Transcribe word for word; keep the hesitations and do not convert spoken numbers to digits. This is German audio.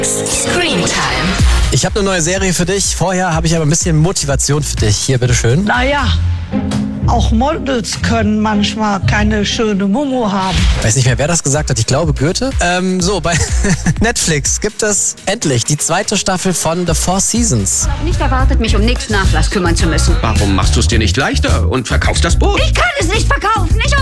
Screen Time. Ich habe eine neue Serie für dich. Vorher habe ich aber ein bisschen Motivation für dich. Hier, bitteschön. Naja, auch Models können manchmal keine schöne Mumu haben. Weiß nicht mehr, wer das gesagt hat. Ich glaube Goethe. Ähm, so, bei Netflix gibt es endlich die zweite Staffel von The Four Seasons. Nicht erwartet, mich um nichts Nachlass kümmern zu müssen. Warum machst du es dir nicht leichter und verkaufst das Boot? Ich kann es nicht verkaufen. Ich